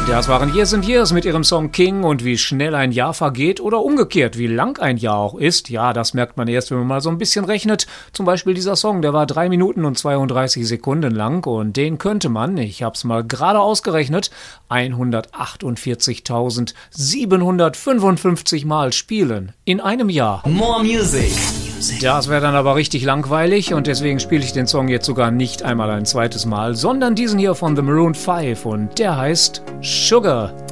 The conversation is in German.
Das waren Years and Years mit ihrem Song King, und wie schnell ein Jahr vergeht oder umgekehrt, wie lang ein Jahr auch ist, ja, das merkt man erst, wenn man mal so ein bisschen rechnet. Zum Beispiel dieser Song, der war 3 Minuten und 32 Sekunden lang, und den könnte man, ich hab's mal gerade ausgerechnet, 148.755 Mal spielen. In einem Jahr. More Music. Das wäre dann aber richtig langweilig, und deswegen spiele ich den Song jetzt sogar nicht einmal ein zweites Mal, sondern diesen hier von The Maroon 5, und der heißt Sugar.